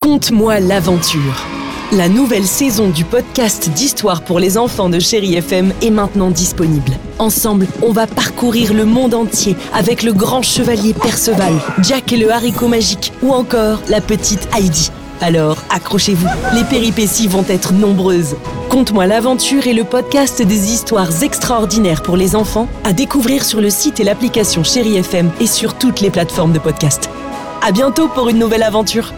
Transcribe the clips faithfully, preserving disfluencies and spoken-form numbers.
Conte-moi l'aventure. La nouvelle saison du podcast d'histoire pour les enfants de Chérie F M est maintenant disponible. Ensemble, on va parcourir le monde entier avec le grand chevalier Perceval, Jack et le haricot magique ou encore la petite Heidi. Alors, accrochez-vous, les péripéties vont être nombreuses. Conte-moi l'aventure est le podcast des histoires extraordinaires pour les enfants à découvrir sur le site et l'application Chérie F M et sur toutes les plateformes de podcast. À bientôt pour une nouvelle aventure.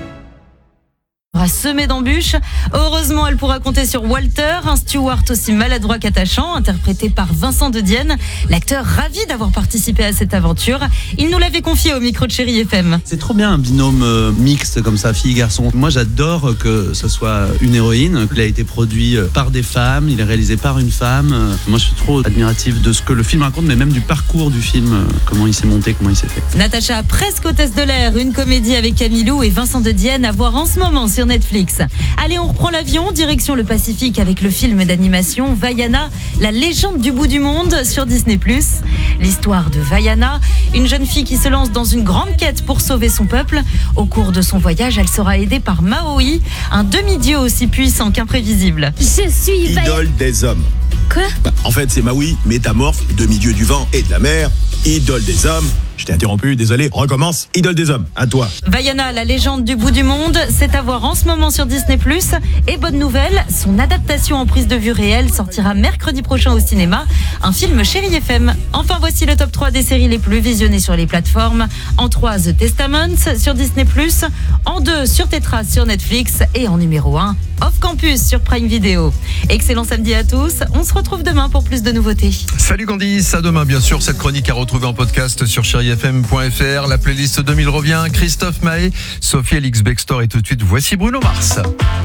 Semée d'embûches. Heureusement, elle pourra compter sur Walter, un steward aussi maladroit qu'attachant, interprété par Vincent de Dienne, l'acteur ravi d'avoir participé à cette aventure. Il nous l'avait confié au micro de Chérie F M. C'est trop bien un binôme euh, mixte comme ça, fille-garçon. Moi, j'adore que ce soit une héroïne. Il a été produit par des femmes, il est réalisé par une femme. Moi, je suis trop admiratif de ce que le film raconte, mais même du parcours du film, euh, comment il s'est monté, comment il s'est fait. Natacha, presque hôtesse de l'air, une comédie avec Camilou et Vincent de Dienne à voir en ce moment sur Netflix. Allez, on reprend l'avion, direction le Pacifique avec le film d'animation Vaiana, la légende du bout du monde sur Disney plus. L'histoire de Vaiana, une jeune fille qui se lance dans une grande quête pour sauver son peuple. Au cours de son voyage, elle sera aidée par Maui, un demi-dieu aussi puissant qu'imprévisible. Je suis Vaiana. Idole des hommes. Quoi ? Bah, en fait, c'est Maui, métamorphe, demi-dieu du vent et de la mer, idole des hommes. Je t'ai interrompu, désolé, recommence. Idole des hommes, à toi. Vaiana, la légende du bout du monde, c'est à voir en ce moment sur Disney plus. Et bonne nouvelle, son adaptation en prise de vue réelle sortira mercredi prochain au cinéma. Un film Chérie F M. Enfin, voici le top trois des séries les plus visionnées sur les plateformes. En trois, The Testaments sur Disney plus. En deux, sur Tetra sur Netflix. Et en numéro un, Off Campus sur Prime Video. Excellent samedi à tous. On se retrouve demain pour plus de nouveautés. Salut Candice, à demain bien sûr. Cette chronique à retrouver en podcast sur chérie f m point f r. La playlist deux mille revient. Christophe Mahé, Sophie Alix Bextor et tout de suite, voici Bruno Mars.